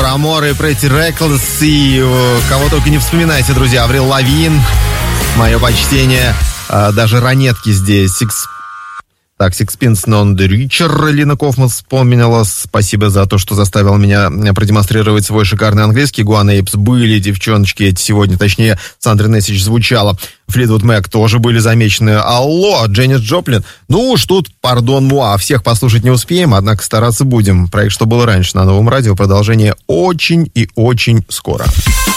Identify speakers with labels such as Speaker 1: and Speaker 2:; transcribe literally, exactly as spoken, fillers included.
Speaker 1: Paramore и Pretty Reckless, и кого только не вспоминайте, друзья. Аврил Лавин, мое почтение. Даже ранетки здесь. Six... Так, Sixpence None the Richer Лина Кофман вспомнила. Спасибо за то, что заставил меня продемонстрировать свой шикарный английский. Гуан Эйпс были, девчоночки эти сегодня, точнее, Сандра Несич звучала. Флитвуд Мэк тоже были замечены. Алло, Дженнис Джоплин. Ну уж тут, пардон, муа, всех послушать не успеем, однако стараться будем. Проект «Что было раньше» на Новом радио. Продолжение очень и очень скоро.